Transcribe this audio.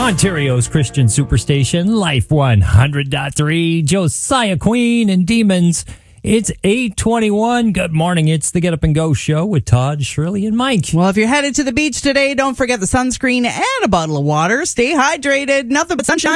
Ontario's Christian Superstation, Life 100.3, Josiah Queen and Demons. It's 8:21. Good morning. It's the Get Up and Go show with Todd, Shirley, and Mike. Well, if you're headed to the beach today, don't forget the sunscreen and a bottle of water. Stay hydrated. Nothing but sunshine